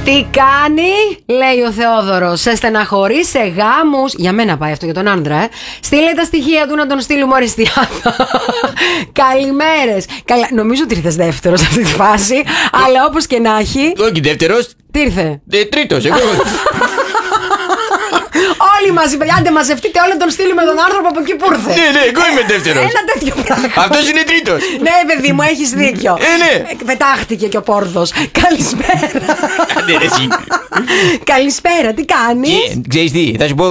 Τι κάνει, λέει ο Θεόδωρος, σε στεναχωρεί σε γάμους. Για μένα πάει αυτό, για τον άντρα, Στείλε τα στοιχεία του να τον στείλουμε οριστιάδα. Καλημέρες. Νομίζω ότι ήρθες δεύτερος σε αυτή τη φάση, αλλά όπως και να έχει. Όχι δεύτερος. Τι ήρθε? Τρίτος, εγώ. Όλοι μαζί, παιδιά, άντε μαζευτείτε όλοι να τον στείλουμε τον άνθρωπο από εκεί που ήρθε. Ναι, εγώ είμαι δεύτερος. Ένα τέτοιο πράγμα. Αυτός είναι τρίτος. Ναι, παιδί μου, έχεις δίκιο. Ναι. Πετάχτηκε και ο πόρδος. Καλησπέρα. Άντε ρε εσύ. Καλησπέρα, τι κάνεις? Ξέρεις τι, θα σου πω